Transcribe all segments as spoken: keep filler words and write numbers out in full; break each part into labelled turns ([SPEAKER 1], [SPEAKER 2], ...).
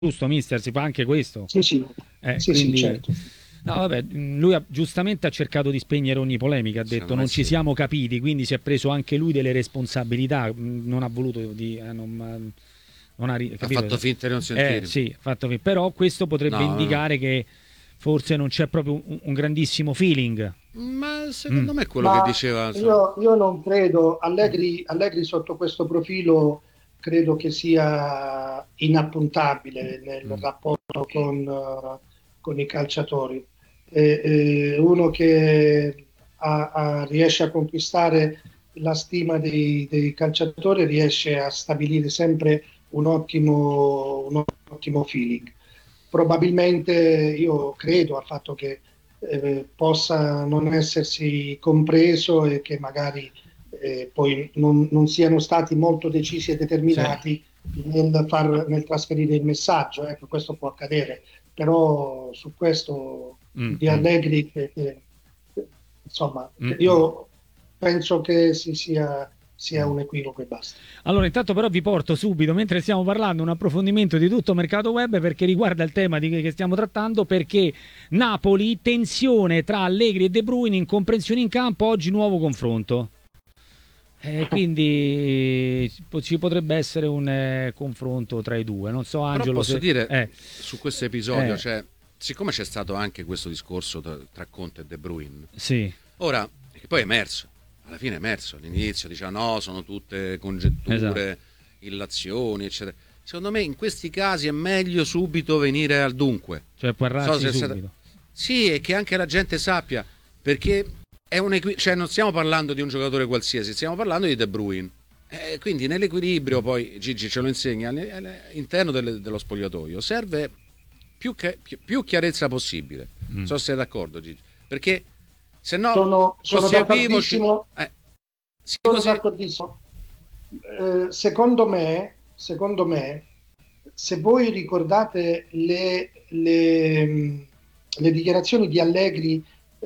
[SPEAKER 1] giusto, mister? Si fa anche questo.
[SPEAKER 2] Sì, sì,
[SPEAKER 1] Eh,
[SPEAKER 2] sì, sì,
[SPEAKER 1] quindi...
[SPEAKER 2] certo.
[SPEAKER 1] No, vabbè, lui ha, giustamente ha cercato di spegnere ogni polemica, ha detto
[SPEAKER 3] Secondo me
[SPEAKER 1] non ci
[SPEAKER 3] sì.
[SPEAKER 1] siamo capiti, quindi si è preso anche lui delle responsabilità, mh, non ha voluto di... Eh, non, non ha, ri-
[SPEAKER 3] Ha
[SPEAKER 1] capito?
[SPEAKER 3] fatto finta di non
[SPEAKER 1] Eh,
[SPEAKER 3] sentire.
[SPEAKER 1] sì, fatto finta. Però questo potrebbe
[SPEAKER 3] No, no.
[SPEAKER 1] indicare che forse non c'è proprio un, un grandissimo feeling.
[SPEAKER 3] Ma
[SPEAKER 1] Mm.
[SPEAKER 3] secondo me è quello che
[SPEAKER 2] Ma
[SPEAKER 3] diceva, insomma.
[SPEAKER 2] io, io non credo, Allegri, Allegri sotto questo profilo credo che sia inappuntabile nel
[SPEAKER 1] Mm.
[SPEAKER 2] rapporto con, eh, con i calciatori. È, è uno che ha- ha- riesce a conquistare la stima dei, dei calciatori, riesce a stabilire sempre un ottimo, un ottimo feeling. Probabilmente io credo al fatto che eh, possa non essersi compreso e che magari eh, poi non, non siano stati molto decisi e
[SPEAKER 1] Sì.
[SPEAKER 2] determinati nel, far, nel trasferire il messaggio. Ecco, questo può accadere, però su questo
[SPEAKER 1] Mm,
[SPEAKER 2] di
[SPEAKER 1] mm,
[SPEAKER 2] Allegri, che, che, insomma,
[SPEAKER 1] mm,
[SPEAKER 2] che
[SPEAKER 1] mm.
[SPEAKER 2] io penso che si sia, sia
[SPEAKER 1] Mm.
[SPEAKER 2] un equivoco e basta.
[SPEAKER 1] Allora, intanto però vi porto subito, mentre stiamo parlando, un approfondimento di tutto mercato web perché riguarda il tema di che stiamo trattando, perché Napoli, tensione tra Allegri e De Bruyne, incomprensioni in campo, oggi nuovo confronto. Eh, quindi ci potrebbe essere un eh, confronto tra i due. Non so,
[SPEAKER 3] Però
[SPEAKER 1] Angelo,
[SPEAKER 3] posso
[SPEAKER 1] se...
[SPEAKER 3] dire,
[SPEAKER 1] Eh,
[SPEAKER 3] su questo episodio,
[SPEAKER 1] eh,
[SPEAKER 3] cioè, siccome c'è stato anche questo discorso tra, tra Conte e De Bruyne,
[SPEAKER 1] sì,
[SPEAKER 3] ora, che poi è emerso, alla fine è emerso, all'inizio diceva no, sono tutte
[SPEAKER 1] esatto.
[SPEAKER 3] congetture, illazioni, eccetera. Secondo me in questi casi è meglio subito venire al dunque.
[SPEAKER 1] Cioè
[SPEAKER 3] So
[SPEAKER 1] Parrazzi
[SPEAKER 3] se è stata-
[SPEAKER 1] subito.
[SPEAKER 3] Sì, e che anche la gente sappia, perché è un equi- cioè non stiamo parlando di un giocatore qualsiasi, stiamo parlando di De Bruyne. Eh, quindi nell'equilibrio, poi Gigi ce lo insegna, all'interno del- dello spogliatoio serve più, che- più- più chiarezza possibile.
[SPEAKER 1] Mm.
[SPEAKER 3] So se sei d'accordo, Gigi. Perché se no,
[SPEAKER 2] Sono, sono
[SPEAKER 3] così a vivo ci-
[SPEAKER 2] d'accordissimo,
[SPEAKER 3] eh, sì,
[SPEAKER 2] sono
[SPEAKER 3] così.
[SPEAKER 2] d'accordissimo. Eh, secondo me, secondo me, se voi ricordate le, le, mh, le dichiarazioni di Allegri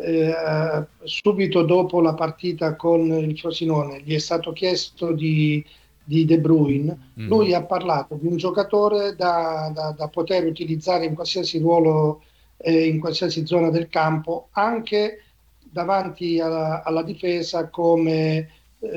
[SPEAKER 2] eh, subito dopo la partita con il Frosinone, gli è stato chiesto di, di De Bruyne,
[SPEAKER 1] Mhm.
[SPEAKER 2] lui ha parlato di un giocatore da, da- da poter utilizzare in qualsiasi ruolo, eh, in qualsiasi zona del campo, anche davanti alla, alla difesa come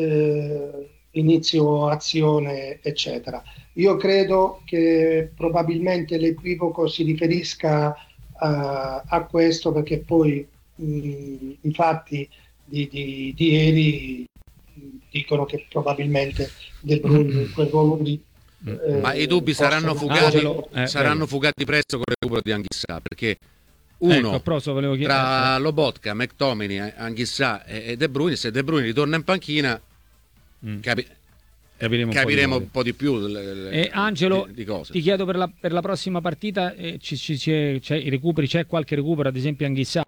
[SPEAKER 2] eh, inizio azione, eccetera. Io credo che probabilmente l'equivoco si riferisca a, a questo perché poi mh, i fatti di, di, di ieri dicono che probabilmente De Bruyne in quel ruolo lì
[SPEAKER 1] Mm.
[SPEAKER 3] Ma i
[SPEAKER 2] eh,
[SPEAKER 3] dubbi
[SPEAKER 2] possa
[SPEAKER 3] saranno
[SPEAKER 2] non
[SPEAKER 3] fugati,
[SPEAKER 1] Angelo,
[SPEAKER 2] poter...
[SPEAKER 1] eh,
[SPEAKER 3] saranno
[SPEAKER 1] prego.
[SPEAKER 3] fugati presto con il recupero di Anghissà, perché
[SPEAKER 1] Ecco, a
[SPEAKER 3] uno
[SPEAKER 1] proposito, volevo chiedere...
[SPEAKER 3] tra Lobotka, McTominay, Anghissà e De Bruyne, se De Bruyne ritorna in panchina capi-
[SPEAKER 1] Capiremo un po' di
[SPEAKER 3] capiremo
[SPEAKER 1] cose.
[SPEAKER 3] un po' di più le- le-
[SPEAKER 1] E Angelo,
[SPEAKER 3] di, di cose.
[SPEAKER 1] ti chiedo per la, per la prossima partita, eh, ci, ci- c'è, c'è i recuperi, c'è qualche recupero, ad esempio Anghissà?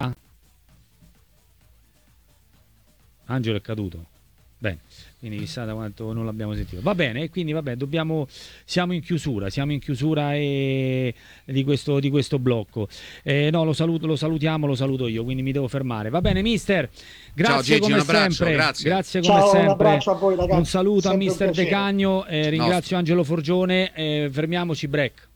[SPEAKER 1] Angelo è caduto. Bene, quindi chissà da quanto non l'abbiamo sentito. Va bene, e quindi vabbè, dobbiamo, siamo in chiusura, siamo in chiusura e, di, questo, di questo blocco. Eh, no, lo, saluto, lo salutiamo, lo saluto io, quindi mi devo fermare. Va bene, mister,
[SPEAKER 3] Ciao
[SPEAKER 1] grazie
[SPEAKER 3] Gigi,
[SPEAKER 1] come
[SPEAKER 3] un abbraccio,
[SPEAKER 1] sempre.
[SPEAKER 3] grazie.
[SPEAKER 1] Grazie come
[SPEAKER 2] Ciao, un
[SPEAKER 1] sempre.
[SPEAKER 2] abbraccio a voi
[SPEAKER 1] Un
[SPEAKER 2] ragazzi,
[SPEAKER 1] saluto a
[SPEAKER 2] sempre un
[SPEAKER 1] mister De
[SPEAKER 2] piacere.
[SPEAKER 1] Cagno, eh, ringrazio
[SPEAKER 3] Nostro.
[SPEAKER 1] Angelo Forgione, eh, fermiamoci break.